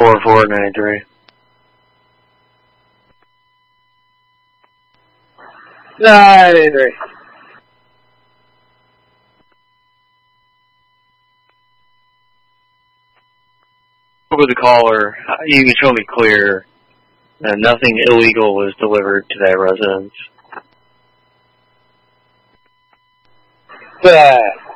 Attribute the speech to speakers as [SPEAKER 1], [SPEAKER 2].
[SPEAKER 1] 4493. Over the caller, you can show me clear. Nothing illegal was delivered to that residence.